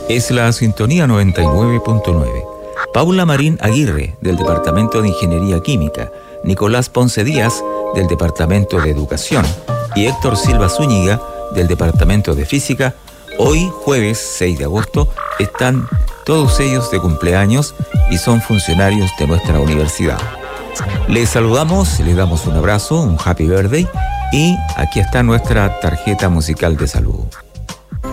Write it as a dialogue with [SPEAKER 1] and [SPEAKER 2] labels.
[SPEAKER 1] Es la sintonía 99.9. Paula Marín Aguirre, del Departamento de Ingeniería Química, Nicolás Ponce Díaz, del Departamento de Educación, y Héctor Silva Zúñiga, del Departamento de Física, hoy, jueves 6 de agosto, están todos ellos de cumpleaños y son funcionarios de nuestra universidad. Les saludamos, les damos un abrazo, un happy birthday, y aquí está nuestra tarjeta musical de saludo.